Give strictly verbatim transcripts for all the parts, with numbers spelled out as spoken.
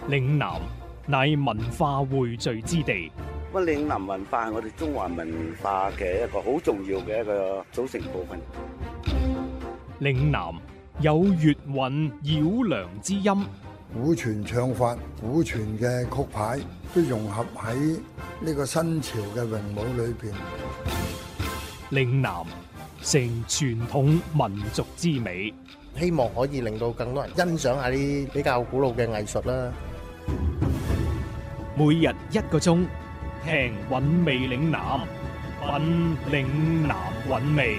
嶺南乃文化匯聚之地。 咁嶺南文化係我哋中華文化嘅一個好重要嘅一個組成部分。 嶺南有粵韻繞梁之音， 古傳唱法、古傳嘅曲牌都融合喺呢個新潮嘅詠舞裏邊。 嶺南成傳統民族之美， 希望可以令到更多人欣賞下啲比較古老嘅藝術啦。 每日一個鐘，聽韻味嶺南，品嶺南韻味。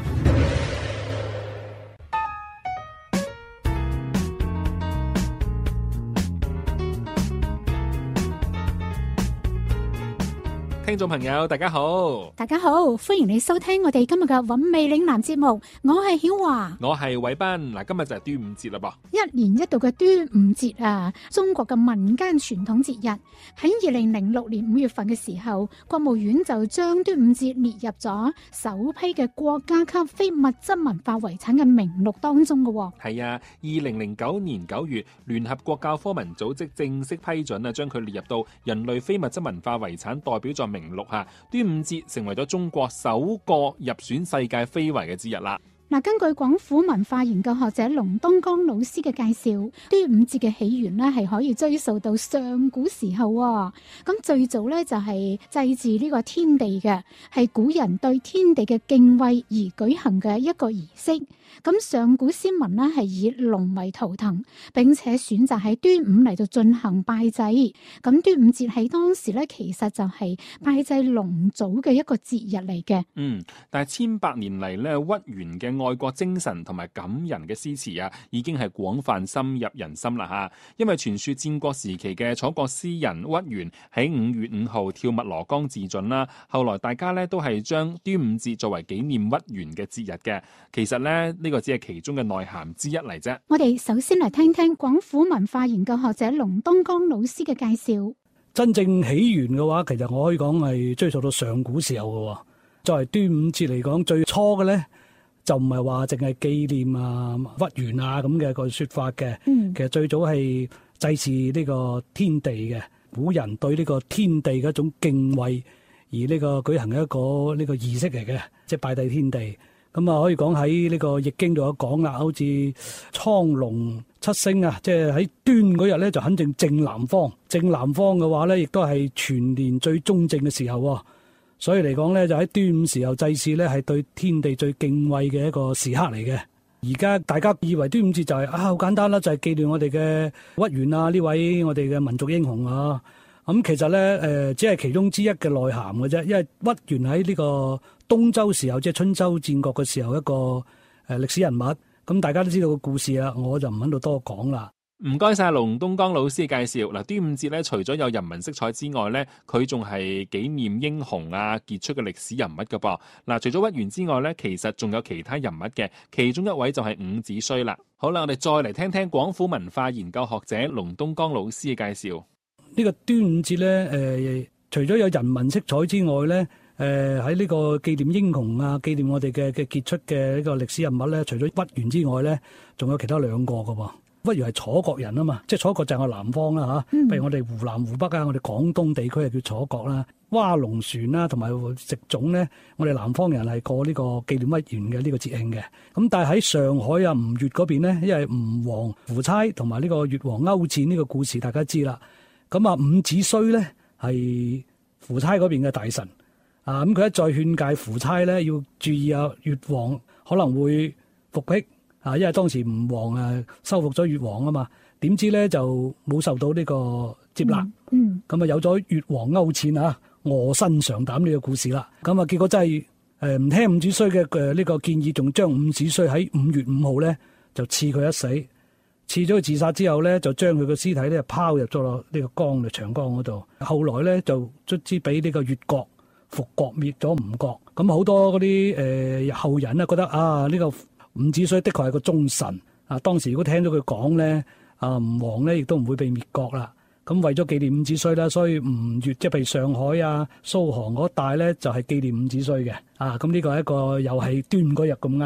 聽眾朋友大家好， 大家好，歡迎你收聽我哋今日嘅韻味嶺南節目，我係曉華， 我係偉斌。嗱，今日就係端午節啦噃， 一年一度嘅端午節啊，中國嘅民間傳統節日。喺二零零六年五月份嘅時候，國務院就將端午節列入咗首批嘅國家級非物質文化遺產嘅名錄當中嘅。 係啊，二零零九年九月，聯合國教科文組織正式批准啊，將佢列入到人類非物質文化遺產代表作名錄下，端午節成為咗中國首個入選世界非遺嘅節日啦。 嗱，根據廣府文化研究學者龍東江老師嘅介紹，端午節嘅起源呢係可以追溯到上古時候。咁最早呢就係祭祀呢個天地嘅，係古人對天地嘅敬畏而舉行嘅一個儀式。咁上古先民呢係以龍為圖騰，並且選擇喺端午嚟到進行拜祭。咁端午節喺當時呢，其實就係拜祭龍祖嘅一個節日嚟嘅。 嗯，但係千百年嚟呢，屈原嘅愛國精神同埋感人嘅詩詞啊，已經係廣泛深入人心啦吓。因為傳說戰國時期嘅楚國詩人屈原喺五月五號跳汨羅江自盡啦，後來大家呢都係將端午節作為紀念屈原嘅節日嘅。其實呢，呢個只係其中嘅內涵之一嚟啫。 我哋首先嚟聽聽廣府文化研究學者龍東江老師嘅介紹。 真正起源嘅話，其實我可以講係追溯到上古時候嘅。作為端午節嚟講，最初嘅咧就唔係話淨係紀念啊屈原啊咁嘅個說法嘅。嗯，其實最早係祭祀呢個天地嘅，古人對呢個天地嘅一種敬畏而呢個舉行嘅一個呢個儀式嚟嘅，即係拜祭天地。咁啊，可以講喺呢個易經度有講啦，好似蒼龍七星啊，即係喺端嗰日咧就肯定正南方，正南方嘅話咧，亦都係全年最中正嘅時候。所以嚟講咧，就喺端午時候祭祀咧，係對天地最敬畏嘅一個時刻嚟嘅。而家大家以為端午節就係、是、啊好簡單啦，就係、是、紀念我哋嘅屈原啊呢位我哋嘅民族英雄啊。咁、嗯、其實咧誒、呃，只係其中之一嘅內涵嘅啫，因為屈原喺呢個東周時候，即係春秋戰國嘅時候一個誒歷史人物。咁、嗯、大家都知道個故事啦，我就唔喺度多講啦。 唔該晒龍東江老師嘅介紹。嗱，端午節咧，除咗有人文色彩之外咧，佢仲係紀念英雄啊傑出嘅歷史人物噶噃。嗱，除咗屈原之外咧，其實仲有其他人物嘅，其中一位就係伍子胥啦。好啦，我哋再嚟聽聽廣府文化研究學者龍東江老師嘅介紹。 呢個端午節咧，誒、呃，除咗有人文色彩之外咧，誒喺呢個紀念英雄啊，紀念我哋嘅嘅傑出嘅呢個歷史人物咧，除咗屈原之外咧，仲有其他兩個噶喎。屈原係楚國人啊嘛，即係楚國就係我南方啦嚇，譬、嗯、如我哋湖南、湖北啊，我哋廣東地區係叫楚國啦。划龍船啦，同埋植種咧，我哋南方人係過呢個紀念屈原嘅呢個節慶嘅。咁但係喺上海啊吳越嗰邊咧，因為吳王夫差同埋呢個越王勾踐呢個故事大家知啦。咁啊伍子胥咧係夫差嗰邊嘅大臣啊，咁佢一再勸誡夫差咧要注意啊越王可能會復辟。啊，因為當時吳王誒收復咗越王啊嘛，點知咧就冇受到呢個接納，嗯，咁、嗯、啊有咗越王勾踐啊臥薪嘗膽呢個故事啦，咁啊結果真係誒唔聽伍子胥嘅誒呢個建議，仲將伍子胥喺五月五號咧就賜佢一死，賜咗佢自殺之後咧就將佢個屍體咧拋入咗落呢個江嘅長江嗰度，後來咧就卒之俾呢個越國復國滅咗吳國，咁好多嗰啲誒後人啊覺得啊呢、呢個伍子胥的確係個忠臣啊！當時如果聽到佢講咧，啊吳王咧亦都唔會被滅國啦。咁為咗紀念伍子胥啦，所以吳越即係譬如上海啊、蘇杭嗰帶咧，就係、是、紀念伍子胥嘅。啊，咁呢個係一個又係端午嗰日咁啱。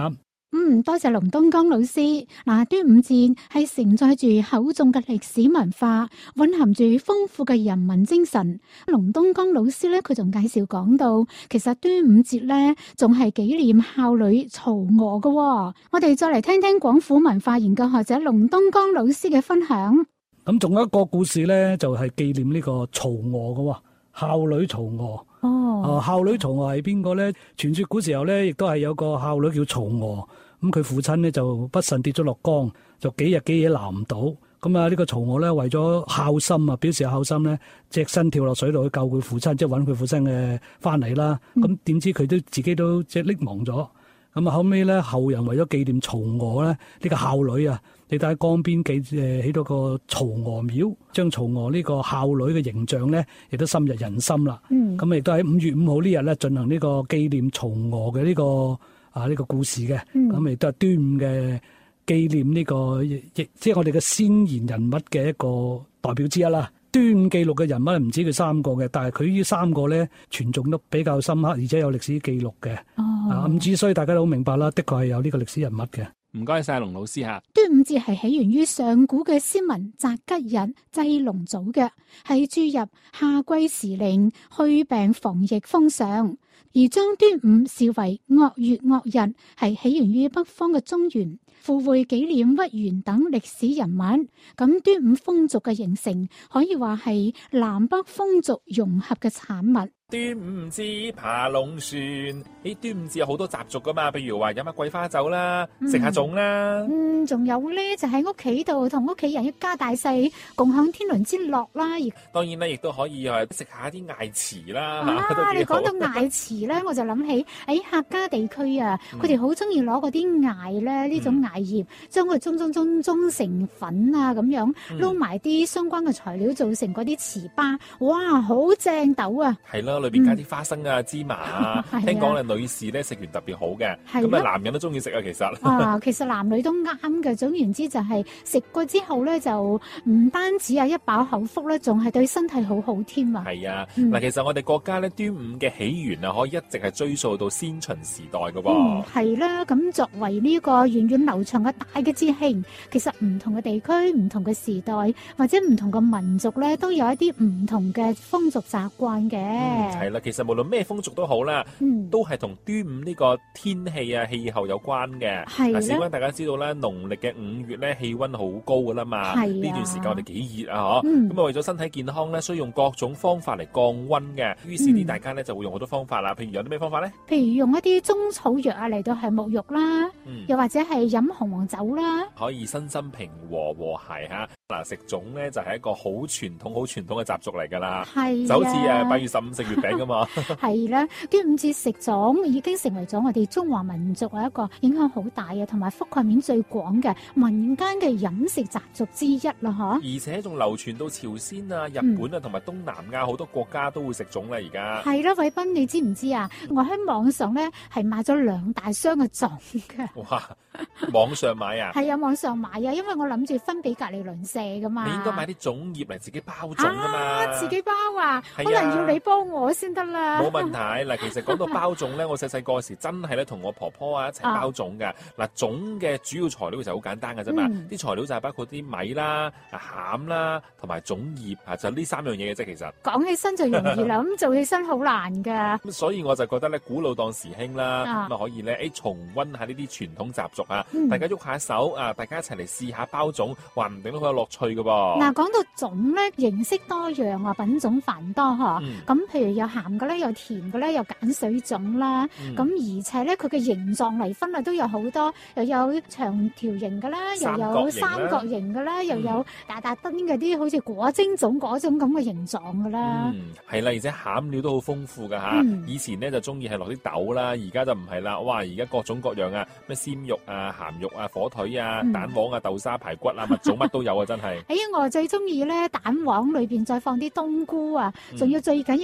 嗯，多謝龍東江老師。嗱，端午節係承載住厚重嘅歷史文化，蘊含住豐富嘅人民精神。龍東江老師咧，佢仲介紹講到，其實端午節咧仲係紀念孝女曹娥嘅。我哋再嚟聽聽廣府文化研究學者龍東江老師嘅分享。 咁仲有一個故事咧，就係紀念呢個曹娥嘅孝女曹娥。哦，啊，孝女曹娥係邊個咧？傳說古時候咧，亦都係有個孝女叫曹娥。咁佢父親咧就不慎跌咗落江，就幾日幾夜撈唔到。咁啊，呢個曹娥咧為咗孝心啊，表示孝心咧，隻身跳落水度去救佢父親，即係揾佢父親嘅翻嚟啦。咁點知佢都自己都即係溺亡咗。咁啊，後尾咧後人為咗紀念曹娥咧，呢個孝女啊，你睇喺江邊記誒起到個曹娥廟，將曹娥呢個孝女嘅形象咧，亦都深入人心啦。嗯，咁亦都喺五月五號呢日咧進行呢個紀念曹娥嘅呢個啊呢個故事嘅。咁亦都係端午嘅紀念呢個亦即係我哋嘅先賢人物嘅一個代表之一啦。端午記錄嘅人物唔止佢三個嘅，但係佢呢三個咧傳頌得比較深刻，而且有歷史記錄嘅。哦，啊，咁之所以大家都好明白啦，的確係有呢個歷史人物嘅。 唔該晒龍老師吓。 端午節係起源於上古嘅先民擇吉日祭龍祖嘅，係注入夏季時令去病防疫風尚。而將端午視為惡月惡日，係起源於北方嘅中原，附會紀念屈原等歷史人物。咁端午風俗嘅形成，可以話係南北風俗融合嘅產物。 端午節爬龍船，誒，端午節有好多習俗噶嘛，譬如話飲下桂花酒啦，食下粽啦， 嗯，仲有咧就喺屋企度同屋企人一家大細共享天倫之樂啦。而當然咧，亦都可以誒食下啲艾糍啦。 啊，你講到艾糍咧，我就諗起喺客家地區啊，佢哋好中意攞嗰啲艾咧，呢種艾葉，將佢舂舂舂舂成粉啊，咁樣撈埋啲相關嘅材料，做成嗰啲糍粑，哇，好正斗啊！ 係咯。裏邊加啲花生啊、芝麻啊，聽講咧女士咧食完特別好嘅，咁啊男人都中意食啊，其實。啊， 其實男女都啱嘅。總言之就係食過之後咧，就唔單止啊一飽口福咧，仲係對身體好好添啊。係啊，嗱，其實我哋國家咧端午嘅起源啊，可以一直係追溯到先秦時代嘅噃。嗯，係啦。咁作為呢個源遠流長嘅大嘅節慶，其實唔同嘅地區、唔同嘅時代或者唔同嘅民族咧，都有一啲唔同嘅風俗習慣嘅。嗯係啦，其實無論咩風俗都好啦，嗯、都係同端午呢個天氣啊、氣候有關嘅。係啦，事關大家知道咧，農曆嘅五月咧氣溫好高噶啦嘛，呢段時間我哋幾熱啊，嗬、嗯。咁啊，為咗身體健康咧，需要用各種方法嚟降溫嘅。於是啲大家咧就會用好多方法啦。譬如有啲咩方法咧？ 譬如用一啲中草藥啊嚟到係沐浴啦，嗯、又或者係飲紅黃酒啦， 可以身心平和和諧嚇。嗱，食粽咧就係一個好傳統、好傳統嘅習俗嚟㗎啦，就好似誒八月十五食月餅㗎嘛。 係啦，端午節食粽已經成為咗我哋中華民族一個影響好大嘅，同埋覆蓋面最廣嘅民間嘅飲食習俗之一啦，嚇。 而且仲流傳到朝鮮啊、日本啊同埋東南亞好多國家都會食粽啦，而家。 係啦，偉斌，你知唔知啊？我喺網上咧係買咗兩大箱嘅粽嘅。 哇！網上買啊？ 係啊，網上買啊，因為我諗住分俾隔離鄰舍噶嘛。 你應該買啲粽葉嚟自己包粽啊嘛。 啊，自己包啊？可能要你幫我先得啦。 冇問題。嗱，其實講到包粽咧，我細細個時真係咧同我婆婆啊一齊包粽嘅。嗱，粽嘅主要材料其實好簡單嘅啫嘛。啲材料就係包括啲米啦、餡啦同埋粽葉啊，就呢三樣嘢嘅啫。其實講起身就容易啦，咁做起身好難㗎。 咁所以我就覺得咧，古老當時興啦，咁啊可以咧，誒重溫下呢啲傳統習俗啊，大家喐下手啊，大家一齊嚟試下包粽，話唔定都好有樂趣㗎噃。 嗱，講到粽咧，形式多樣啊，品種繁多嗬。咁譬如有鹹嘅咧，有甜嘅咧，有鹼水粽啦。咁而且咧，佢嘅形狀嚟分啊，都有好多，又有長條形嘅啦，又有三角形嘅啦，又有大大墩嘅啲好似果蒸粽嗰種咁嘅形狀嘅啦。 嗯，係啦，而且餡料都好豐富㗎嚇。以前咧就中意係落啲豆啦，而家就唔係啦。哇，而家各種各樣啊，咩鮮肉啊、鹹肉啊、火腿啊、蛋黃啊、豆沙排骨啊，乜粽乜都有啊，真係。 哎呀，我最中意咧蛋黃裏邊再放啲冬菇啊，仲要最緊要放一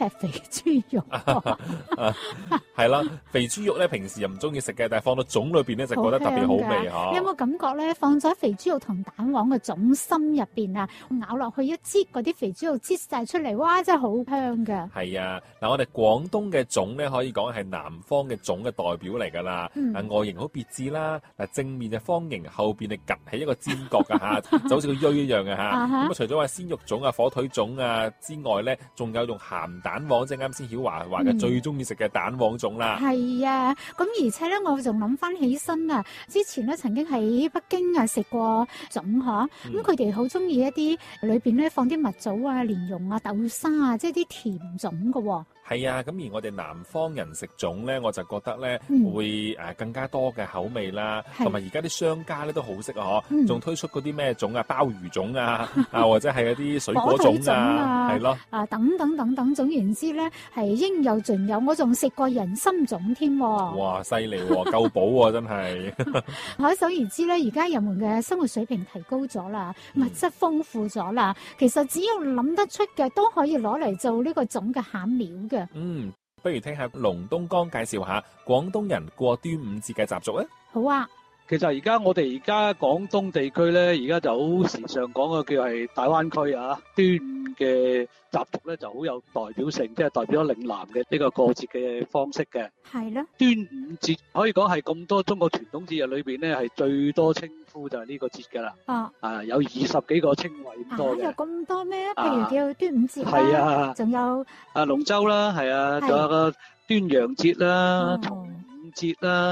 劈肥豬肉。 係啦，肥豬肉咧平時又唔中意食嘅，但係放到粽裏邊咧就覺得特別好味嚇。 你有冇感覺咧？放咗肥豬肉同蛋黃嘅粽心入邊啊，咬落去一擠嗰啲肥豬肉擠晒出嚟，哇！真係好香㗎。 係啊，嗱我哋廣東嘅粽咧可以講係南方嘅粽嘅代表嚟㗎啦。 嗯、 啊外形好別緻啦，嗱正面係方形，後邊係趌起一個尖角㗎嚇，就好似個錐一樣嘅嚇。咁啊除咗話鮮肉粽啊、火腿粽啊之外咧，仲有用鹹蛋黃，即係啱先曉華話嘅最中意食嘅蛋黃粽啦。 係啊，咁而且咧，我仲諗翻起身啊，之前咧曾經喺北京啊食過粽嗬，咁佢哋好中意一啲裏邊咧放啲蜜棗啊、蓮蓉啊、豆沙啊，即係啲甜粽㗎喎。 係啊，咁而我哋南方人食粽咧，我就覺得咧、 嗯、 會誒更加多嘅口味啦，同埋而家啲商家咧都好識啊，嗬、 嗯， 仲推出嗰啲咩粽啊，鮑魚粽啊，啊或者係嗰啲水果粽啊，係咯，啊等等等等，總言之咧係應有盡有，我仲食過人參粽添。 哇，犀利喎，夠補喎，真係。 可想而知咧，而家人們嘅生活水平提高咗啦，物質豐富咗啦，其實只要諗得出嘅都可以攞嚟做呢個粽嘅餡料嘅。 嗯，不如聽下龍東江介紹下廣東人過端午節嘅習俗啊。 好啊。 其實而家我哋而家廣東地區咧，而家就好時常講嘅叫係大灣區啊，端午嘅習俗咧就好有代表性，即係代表咗嶺南嘅呢個過節嘅方式嘅。 係咯。 端午節可以講係咁多中國傳統節日裏邊咧，係最多稱呼就係呢個節㗎啦。 啊。啊， 有二十幾個稱謂咁多嘅。 有咁多咩？譬如叫端午節啦。 係啊。 仲有。 啊，龍舟啦，係啊，仲有個端陽節啦、重五節啦。